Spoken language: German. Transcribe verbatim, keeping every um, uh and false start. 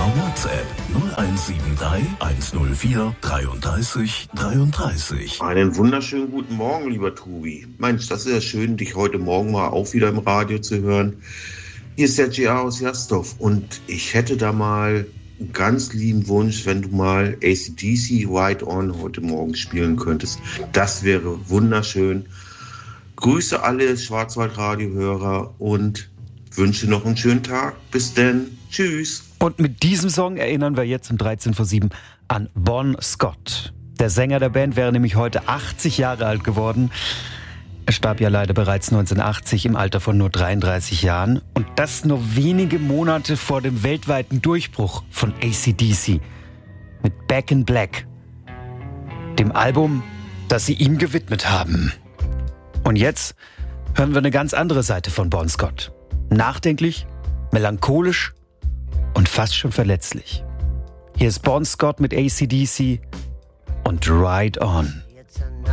oder WhatsApp null eins sieben drei eins null vier dreiunddreißig dreiunddreißig. Einen wunderschönen guten Morgen, lieber Tobi. Mensch, das ist ja schön, dich heute Morgen mal auch wieder im Radio zu hören. Hier ist der J R aus Jastorf und ich hätte da mal einen ganz lieben Wunsch, wenn du mal A C D C Ride On heute Morgen spielen könntest. Das wäre wunderschön. Grüße alle Schwarzwaldradio-Hörer und wünsche noch einen schönen Tag. Bis denn. Tschüss. Und mit diesem Song erinnern wir jetzt um dreizehn vor sieben an Bon Scott. Der Sänger der Band wäre nämlich heute achtzig Jahre alt geworden. Er starb ja leider bereits neunzehnhundertachtzig im Alter von nur dreiunddreißig Jahren. Und das nur wenige Monate vor dem weltweiten Durchbruch von A C D C. Mit Back in Black. Dem Album, das sie ihm gewidmet haben. Und jetzt hören wir eine ganz andere Seite von Bon Scott. Nachdenklich, melancholisch und fast schon verletzlich. Hier ist Bon Scott mit A C D C und Ride On.